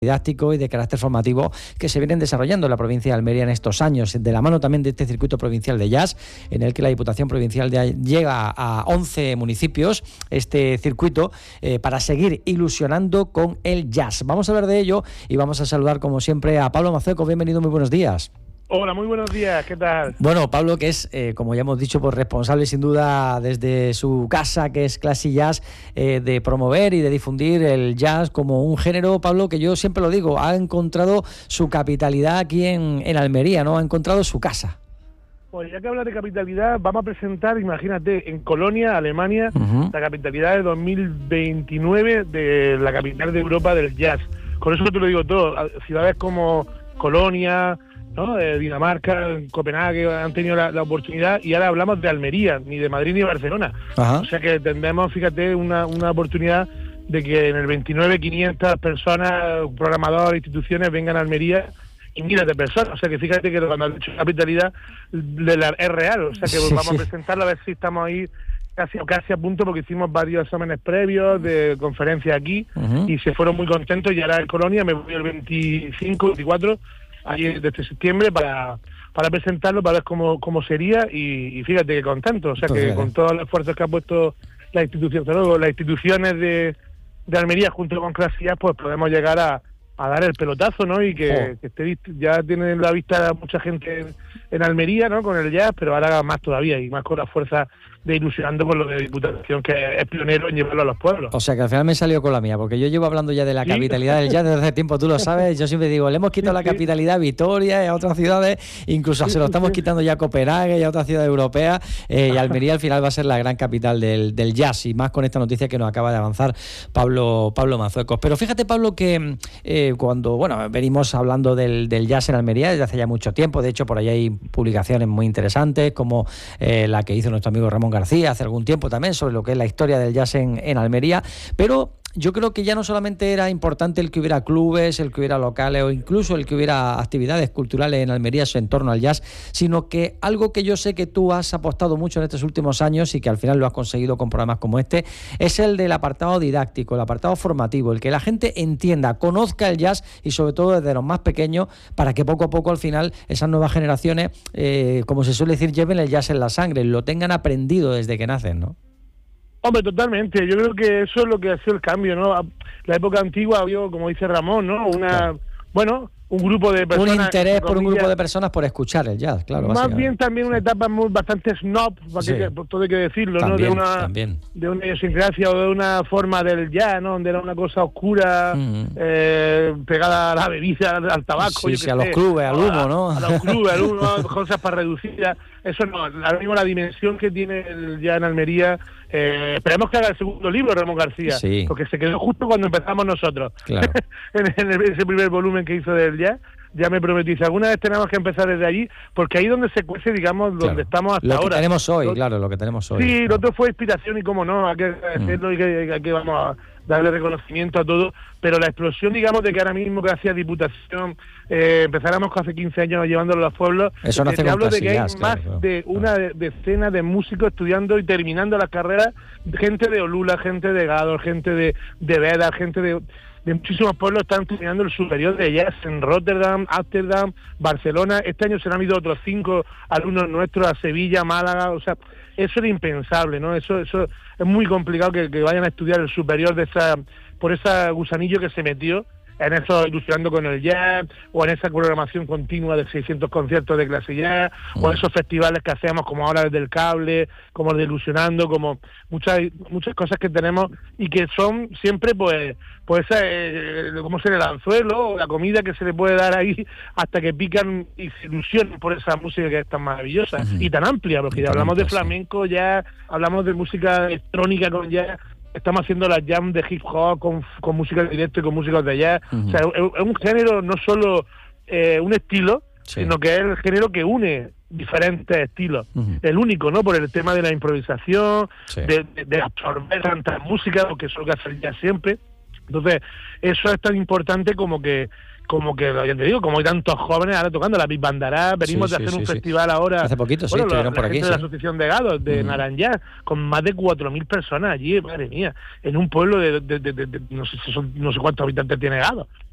didáctico y de carácter formativo que se vienen desarrollando en la provincia de Almería en estos años, de la mano también de este circuito provincial de jazz, en el que la Diputación Provincial llega a 11 municipios, este circuito, para seguir ilusionando con el jazz. Vamos a hablar de ello y vamos a saludar, como siempre, a Pablo Mazueco. Bienvenido, muy buenos días. Hola, muy buenos días, ¿qué tal? Bueno, Pablo, que es, como ya hemos dicho, pues responsable sin duda desde su casa, que es Classic Jazz, de promover y de difundir el jazz como un género, Pablo, que yo siempre lo digo, ha encontrado su capitalidad aquí en Almería, ¿no? Ha encontrado su casa. Pues ya que hablas de capitalidad, vamos a presentar, imagínate, en Colonia, Alemania, la capitalidad de 2029 de la capital de Europa del jazz. Con eso te lo digo todo, ciudades como Colonia, ¿no? Dinamarca, Copenhague han tenido la oportunidad, y ahora hablamos de Almería, ni de Madrid ni de Barcelona. Ajá. O sea que tendremos, fíjate, una oportunidad de que en el 29 500 personas, programadores, instituciones vengan a Almería y miles de personas. O sea que fíjate que cuando has dicho capitalidad es real. O sea que vamos a presentarlo, a ver si estamos ahí casi a punto, porque hicimos varios exámenes previos de conferencias aquí y se fueron muy contentos. Y ahora en Colonia me voy el 25, 24 ahí desde septiembre para presentarlo, para ver cómo sería, y fíjate que contento. O sea que con todos los esfuerzos que ha puesto las instituciones de Almería junto con Classic Jazz, pues podemos llegar a dar el pelotazo, ¿no? Y que esté, ya tienen la vista mucha gente en Almería, ¿no? Con el jazz, pero ahora más todavía, y más con la fuerza de ilusionando con lo de Diputación, que es pionero en llevarlo a los pueblos. O sea que al final me salió con la mía, porque yo llevo hablando ya de la capitalidad del jazz desde hace tiempo, tú lo sabes. Yo siempre digo, le hemos quitado la capitalidad a Vitoria y a otras ciudades, incluso se lo estamos quitando ya a Copenhague y a otras ciudades europeas, y Almería al final va a ser la gran capital del jazz, y más con esta noticia que nos acaba de avanzar Pablo Mazuecos. Pero fíjate, Pablo, que cuando venimos hablando del jazz en Almería desde hace ya mucho tiempo, de hecho por ahí hay publicaciones muy interesantes, como la que hizo nuestro amigo Ramón García hace algún tiempo también, sobre lo que es la historia del jazz en Almería, pero yo creo que ya no solamente era importante el que hubiera clubes, el que hubiera locales o incluso el que hubiera actividades culturales en Almería en torno al jazz, sino que algo que yo sé que tú has apostado mucho en estos últimos años y que al final lo has conseguido con programas como este, es el del apartado didáctico, el apartado formativo, el que la gente entienda, conozca el jazz, y sobre todo desde los más pequeños, para que poco a poco al final esas nuevas generaciones, como se suele decir, lleven el jazz en la sangre, lo tengan aprendido desde que nacen, ¿no? Hombre, totalmente. Yo creo que eso es lo que ha sido el cambio, ¿no? La época antigua había, como dice Ramón, ¿no? Un grupo de personas... Un interés por un grupo de personas por escuchar el jazz, claro. Más bien también una etapa bastante snob, todo hay que decirlo, también, ¿no? De una idiosincrasia o de una forma del jazz, ¿no? Donde era una cosa oscura, pegada a la bebida, al tabaco. Sí, a los clubes, al humo, ¿no? A los clubes, al humo, cosas para reducir. Eso no, ahora mismo la dimensión que tiene el jazz en Almería... esperemos que haga el segundo libro, Ramón García, porque se quedó justo cuando empezamos nosotros. Claro. en ese primer volumen que hizo del jazz, ya me prometí, si alguna vez tenemos que empezar desde allí, porque ahí donde se cuece, digamos, donde estamos hasta ahora. Lo que tenemos hoy, lo que tenemos hoy. Sí, lo otro fue inspiración, y cómo no, hay que agradecerlo, y que vamos a darle reconocimiento a todo, pero la explosión, digamos, de que ahora mismo, gracias a Diputación, empezáramos hace 15 años llevándolo a los pueblos. Eso no te hablo de que hay más de una decena de músicos estudiando y terminando las carreras, gente de Olula, gente de Gádor, gente de Veda, gente de muchísimos pueblos están terminando el superior de jazz en Rotterdam, Ámsterdam, Barcelona. Este año se han ido otros 5 alumnos nuestros a Sevilla, Málaga. O sea, eso era impensable, ¿no? Eso es muy complicado que vayan a estudiar el superior por ese gusanillo que se metió en eso, ilusionando con el jazz, o en esa programación continua de 600 conciertos de Classic Jazz, o en esos festivales que hacemos, como ahora desde el cable, como el de Ilusionando, como muchas cosas que tenemos, y que son siempre pues como ser el anzuelo o la comida que se le puede dar ahí hasta que pican y se ilusionan por esa música que es tan maravillosa y tan amplia, porque ya hablamos de flamenco, ya hablamos de música electrónica con jazz. Estamos haciendo las jam de hip hop con música de directo y con músicos de jazz. O sea, es un género, no solo un estilo, sino que es el género que une diferentes estilos. El único, ¿no? Por el tema de la improvisación, de absorber tantas músicas, porque eso es lo que hace el jazz siempre. Entonces, eso es tan importante como que ya te digo, como hay tantos jóvenes ahora tocando la Big Bandará, venimos de hacer un festival ahora. Hace poquito, estuvieron por aquí. De la Asociación de Gados, de Naranjá, con más de 4.000 personas allí, madre mía, en un pueblo de no sé cuántos habitantes tiene Gados.